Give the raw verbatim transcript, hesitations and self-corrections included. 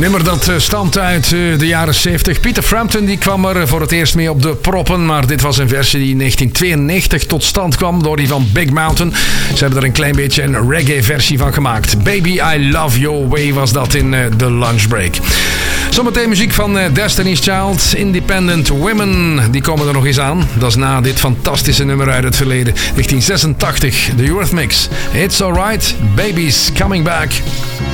Nummer dat stamt uit de jaren zeventig. Peter Frampton die kwam er voor het eerst mee op de proppen. Maar dit was een versie die in negentien tweeënnegentig tot stand kwam door die van Big Mountain. Ze hebben er een klein beetje een reggae versie van gemaakt. Baby, I Love Your Way was dat in de lunchbreak. Zometeen muziek van Destiny's Child. Independent Women. Die komen er nog eens aan. Dat is na dit fantastische nummer uit het verleden. negentien zesentachtig. The Eurythmics. It's Alright. Baby's Coming Back.